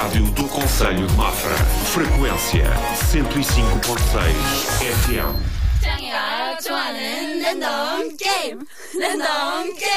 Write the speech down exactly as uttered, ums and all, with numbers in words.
Rádio do Concelho de Mafra. Frequência cento e cinco ponto seis F M. 짱이가 좋아하는 랜덤 게임 랜덤 게임